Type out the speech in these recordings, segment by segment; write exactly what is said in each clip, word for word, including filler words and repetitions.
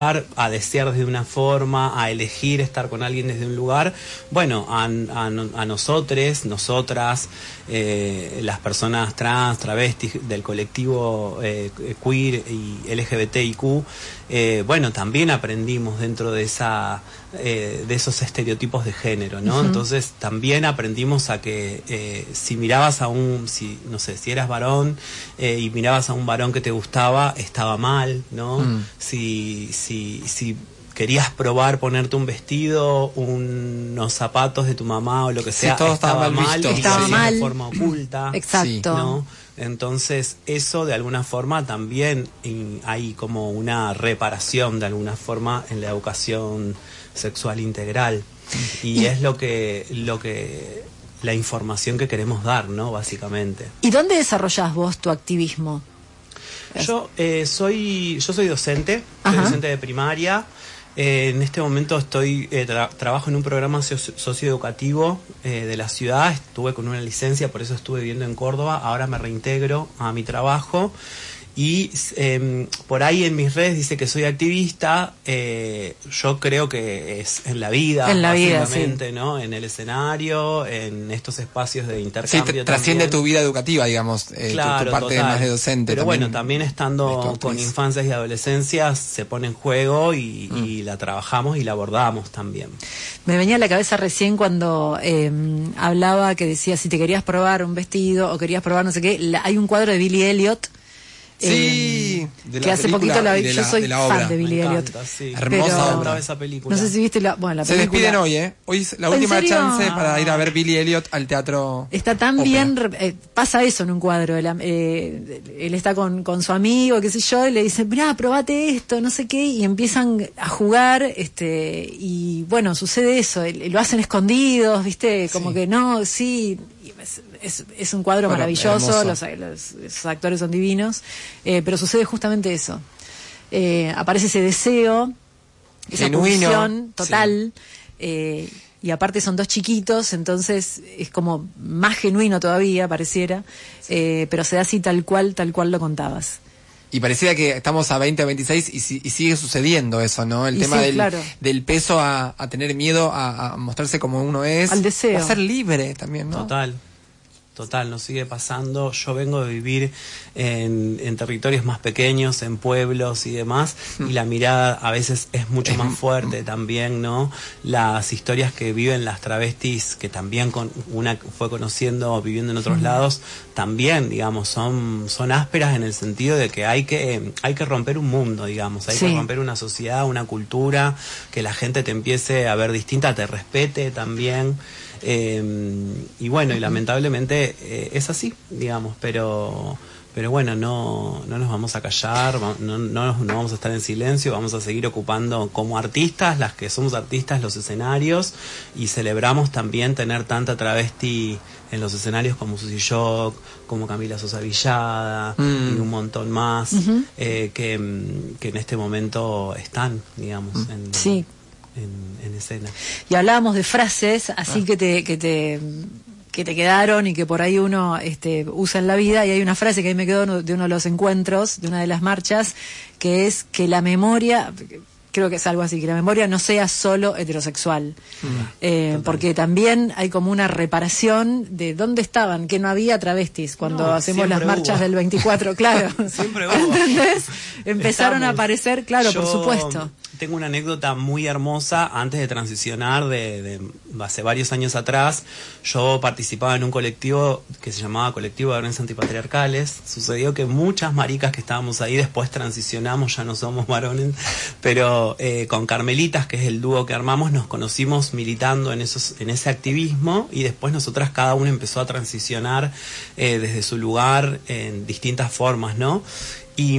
a desear de una forma, a elegir estar con alguien desde un lugar, bueno, a, a, a nosotros, nosotras, eh, las personas trans, travestis del colectivo eh, queer y L G B T I Q, eh, bueno, también aprendimos dentro de esa eh, de esos estereotipos de género, ¿no? Uh-huh. Entonces también aprendimos a que eh, si mirabas a un, si no sé, si eras varón eh, y mirabas a un varón que te gustaba, estaba mal, ¿no? Mm. Si, si, si querías probar ponerte un vestido, un, unos zapatos de tu mamá o lo que sea, sí, todo estaba, estaba mal, mal, estaba mal de forma oculta. Exacto. ¿No? Entonces eso de alguna forma también y, hay como una reparación de alguna forma en la educación sexual integral y, y es lo que lo que la información que queremos dar, ¿no? Básicamente. ¿Y dónde desarrollás vos tu activismo? Yo eh, soy yo soy docente, soy Ajá. docente de primaria. Eh, en este momento estoy eh, tra- trabajo en un programa socio- socioeducativo eh, de la ciudad. Estuve con una licencia, por eso estuve viviendo en Córdoba. Ahora me reintegro a mi trabajo. Y eh, por ahí en mis redes dice que soy activista. Eh, yo creo que es en la vida, en la vida, sí. ¿no? En el escenario, en estos espacios de intercambio. Sí, tr- trasciende también. tu vida educativa, digamos, eh, Claro, tu, tu parte total. más de docente. Pero también, bueno, también estando con infancias y adolescencias se pone en juego y, mm. y la trabajamos y la abordamos también. Me venía a la cabeza recién cuando eh, hablaba que decía si te querías probar un vestido o querías probar no sé qué, la, hay un cuadro de Billy Elliot. Sí, eh, de la que hace poquito la vi. Yo la, soy de la fan obra. de Billy Me Elliot. encanta, sí. Hermosa obra esa película. No sé si viste la, bueno, la Se película. despiden hoy, ¿eh? Hoy es la última serio? chance para ir a ver Billy Elliot al teatro. Está tan ópera. bien, eh, pasa eso en un cuadro. Él, eh, él está con, con su amigo, qué sé yo, y le dice, mirá, probate esto, no sé qué, y empiezan a jugar, este, y bueno, sucede eso, lo hacen escondidos, ¿viste? Como Sí. que no, sí. Es, es, es un cuadro bueno, maravilloso, los, los, los actores son divinos, eh, pero sucede justamente eso. Eh, aparece ese deseo, esa genuino, pulsión total, sí. eh, y aparte son dos chiquitos, entonces es como más genuino todavía, pareciera, eh, pero se da así tal cual, tal cual lo contabas. Y pareciera que estamos a veinte o veintiséis y, si, y sigue sucediendo eso, ¿no? El y tema sí, del, claro. del peso a, a tener miedo a, a mostrarse como uno es. Al deseo. A ser libre también, ¿no? Total. Total, nos sigue pasando. Yo vengo de vivir en, en territorios más pequeños, en pueblos y demás, mm. y la mirada a veces es mucho más fuerte también, ¿no? Las historias que viven las travestis, que también con una fue conociendo, viviendo en otros mm. lados, también, digamos, son, son ásperas en el sentido de que hay que, hay que romper un mundo, digamos, hay sí. que romper una sociedad, una cultura, que la gente te empiece a ver distinta, te respete también. Eh, y bueno, y lamentablemente eh, es así, digamos, pero pero bueno, no no nos vamos a callar, no, no, no vamos a estar en silencio, vamos a seguir ocupando como artistas, las que somos artistas, los escenarios, y celebramos también tener tanta travesti en los escenarios como Susy Shock, como Camila Sosa Villada mm. y un montón más uh-huh. eh, que, que en este momento están, digamos, mm. en, sí. En, en escena. Y hablábamos de frases así ah. que te que te que te quedaron y que por ahí uno este usa en la vida, y hay una frase que a mí me quedó de uno de los encuentros, de una de las marchas, que es que la memoria, creo que es algo así, que la memoria no sea solo heterosexual, mm. eh, porque también hay como una reparación de dónde estaban, que no había travestis cuando no, hacemos las marchas hubo. Del veinticuatro, claro. Siempre hubo. ¿Entendés? Empezaron Estamos. a aparecer, claro, Yo... por supuesto. Tengo una anécdota muy hermosa. Antes de transicionar, de, de hace varios años atrás, yo participaba en un colectivo que se llamaba Colectivo de Varones Antipatriarcales. Sucedió que muchas maricas que estábamos ahí después transicionamos, ya no somos varones, pero eh, con Carmelitas, que es el dúo que armamos, nos conocimos militando en esos en ese activismo, y después nosotras cada una empezó a transicionar eh, desde su lugar en distintas formas, ¿no? Y...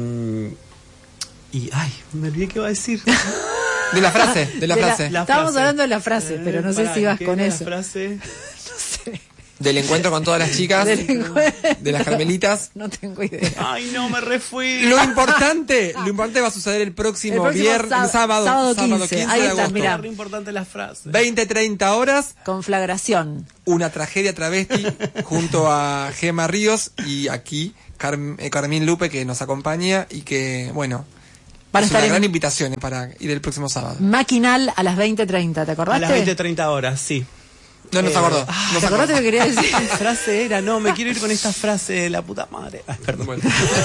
Y, ay, me olvidé qué iba a decir. De la frase, de la de frase. La, la Estábamos frase. hablando de la frase, eh, pero no sé si ibas con eso. La frase? No sé. Del encuentro con todas las chicas, de las Carmelitas. No tengo idea. Ay, no, me refui. Lo importante, lo importante va a suceder el próximo, el próximo viernes, sábado, sábado, sábado quince, sábado quince ahí de está, agosto. mirá. Es importante la frase. veinte treinta horas. Conflagración. Una tragedia travesti junto a Gema Ríos y aquí Car- eh, Carmín Lupe, que nos acompaña y que, bueno, Van a es estar una en gran invitación eh, para ir el próximo sábado. Maquinal a las veinte treinta, ¿te acordaste? A las veinte treinta horas, sí. No nos Eh, acordó. ah, nos ¿Te acordaste lo que quería decir? ¿Qué frase era? No, me quiero ir con esta frase de la puta madre. Ay, perdón. Bueno.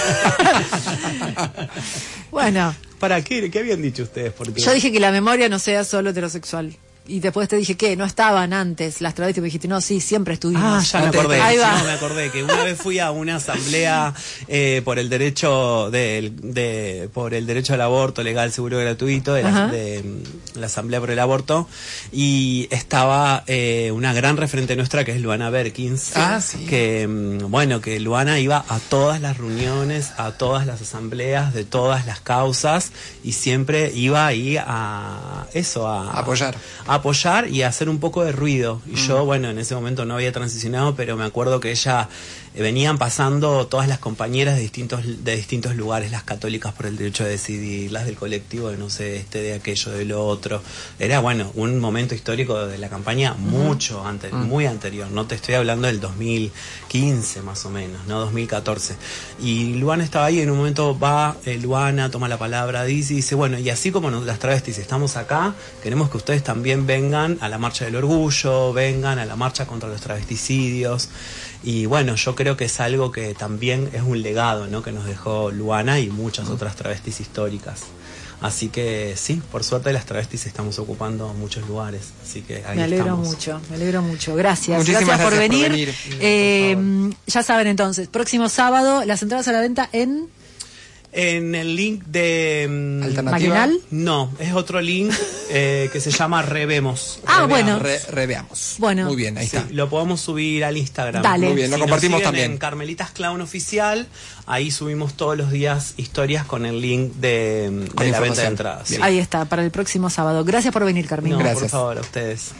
Bueno, ¿Para qué? ¿Qué habían dicho ustedes? Porque... yo dije que la memoria no sea solo heterosexual. Y después te dije que no estaban antes las travestis, me dijiste, no, sí, siempre estuvimos. Ah, ya me acordé. Ahí va. No, me acordé que una vez fui a una asamblea eh, por el derecho del de, por el derecho al aborto legal, seguro y gratuito, de la, Ajá. de, mm, la asamblea por el aborto, y estaba eh, una gran referente nuestra que es Luana Berkins. Ah, sí. Que mm, bueno, que Luana iba a todas las reuniones, a todas las asambleas de todas las causas y siempre iba ahí a eso, a Apoyar. a apoyar y a hacer un poco de ruido. Y mm. yo, bueno, en ese momento no había transicionado, pero me acuerdo que ella eh, venían pasando todas las compañeras de distintos de distintos lugares, las católicas por el derecho a decidir, las del colectivo de no sé, este, de aquello, de lo otro. Era, bueno, un momento histórico de la campaña mucho antes, mm. muy anterior. No te estoy hablando del dos mil quince más o menos, no dos mil catorce. Y Luana estaba ahí, en un momento va eh, Luana, toma la palabra, dice, dice, bueno, y así como nos, las travestis estamos acá, queremos que ustedes también vengan a la marcha del orgullo, vengan a la marcha contra los travesticidios. Y bueno, yo creo que es algo que también es un legado, ¿no?, que nos dejó Luana y muchas otras travestis históricas. Así que sí, por suerte las travestis estamos ocupando muchos lugares. Así que ahí me alegro estamos. mucho, me alegro mucho. Gracias. Muchísimas gracias, por gracias por venir. venir. Eh, Por favor. ya saben entonces, próximo sábado, las entradas a la venta en En el link de... mm, Alternativa. Maquinal. No, es otro link eh, que se llama Revemos. Ah, Reveamos. bueno. Re, reveamos. Bueno. Muy bien, ahí Sí, está. lo podemos subir al Instagram. Dale. Muy bien, lo Si compartimos nos siguen también. en Carmelitas Clown Oficial, ahí subimos todos los días historias con el link de, de la información. venta de entradas. Sí. Ahí está, para el próximo sábado. Gracias por venir, Carmen. No, por Gracias. favor, a ustedes.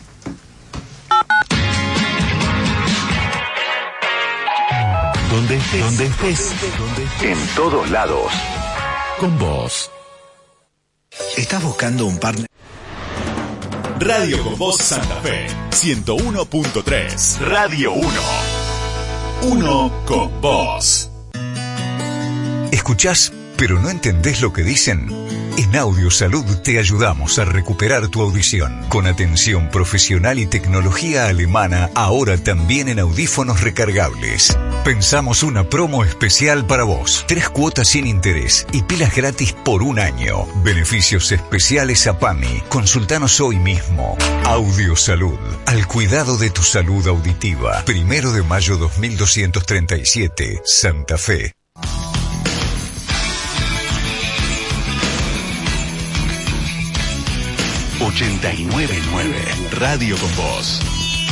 Donde estés, donde estés, en todos lados. Con vos. ¿Estás buscando un partner? Radio con Voz Santa Fe, ciento uno punto tres. Radio uno. Uno con vos. ¿Escuchás, pero no entendés lo que dicen? En Audio Salud te ayudamos a recuperar tu audición con atención profesional y tecnología alemana, ahora también en audífonos recargables. Pensamos una promo especial para vos. Tres cuotas sin interés y pilas gratis por un año. Beneficios especiales a PAMI. Consultanos hoy mismo. Audio Salud. Al cuidado de tu salud auditiva. Primero de mayo dos mil doscientos treinta y siete. Santa Fe. ochenta y nueve punto nueve. Radio con Voz.